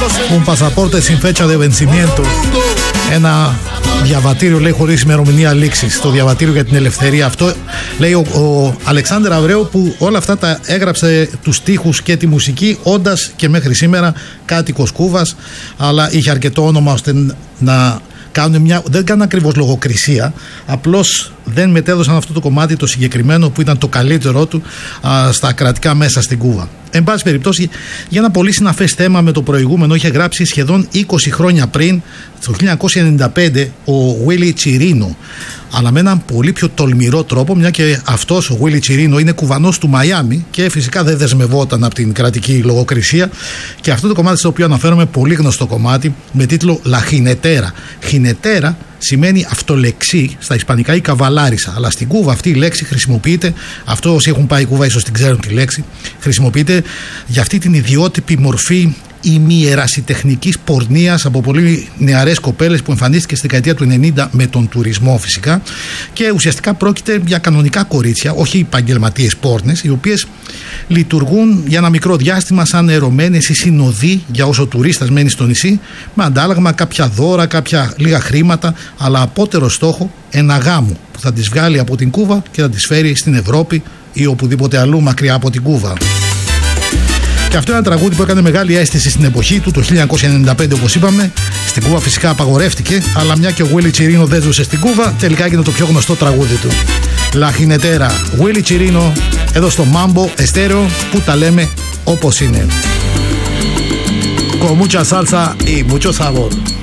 Un pasaporte sin fecha de vencimiento. Ένα διαβατήριο, λέει, χωρίς ημερομηνία λήξης. Το διαβατήριο για την ελευθερία. Αυτό λέει ο Αλεξάνδρ Αβραίου, που όλα αυτά τα έγραψε, τους στίχους και τη μουσική, όντας και μέχρι σήμερα κάτοικος Κούβας, αλλά είχε αρκετό όνομα ώστε να κάνουν δεν κάνουν ακριβώς λογοκρισία, απλώς δεν μετέδωσαν αυτό το κομμάτι το συγκεκριμένο που ήταν το καλύτερό του στα κρατικά μέσα στην Κούβα. Εν πάση περιπτώσει, για ένα πολύ συναφές θέμα με το προηγούμενο είχε γράψει σχεδόν 20 χρόνια πριν, το 1995, ο Willy Chirino, αλλά με έναν πολύ πιο τολμηρό τρόπο, μια και αυτός ο Willy Chirino είναι Κουβανός του Μαϊάμι και φυσικά δεν δεσμευόταν από την κρατική λογοκρισία. Και αυτό το κομμάτι στο οποίο αναφέρομαι, πολύ γνωστό κομμάτι, με τίτλο La Jinetera. Jinetera σημαίνει αυτολεξί στα ισπανικά ή καβαλάρισα, αλλά στην Κούβα αυτή η λέξη χρησιμοποιείται, αυτό όσοι έχουν πάει Κούβα ίσως την ξέρουν τη λέξη, χρησιμοποιείται για αυτή την ιδιότυπη μορφή ημιερασιτεχνικής πορνείας από πολύ νεαρές κοπέλες που εμφανίστηκε στη δεκαετία του 90 με τον τουρισμό φυσικά, και ουσιαστικά πρόκειται για κανονικά κορίτσια, όχι επαγγελματίες πόρνες, οι οποίες λειτουργούν για ένα μικρό διάστημα σαν ερωμένες ή συνοδοί για όσο τουρίστας μένει στο νησί, με αντάλλαγμα κάποια δώρα, κάποια λίγα χρήματα, αλλά απότερο στόχο ένα γάμο που θα τις βγάλει από την Κούβα και θα τις φέρει στην Ευρώπη ή οπουδήποτε αλλού μακριά από την Κούβα. Και αυτό είναι ένα τραγούδι που έκανε μεγάλη αίσθηση στην εποχή του, το 1995 όπως είπαμε. Στην Κούβα φυσικά απαγορεύτηκε, αλλά μια και ο Willy Chirino δεν ζούσε στην Κούβα, τελικά έγινε το πιο γνωστό τραγούδι του. La Jinetera, Willy Chirino, εδώ στο Mambo Estéreo, που τα λέμε όπως είναι. Con mucha salsa y mucho sabor.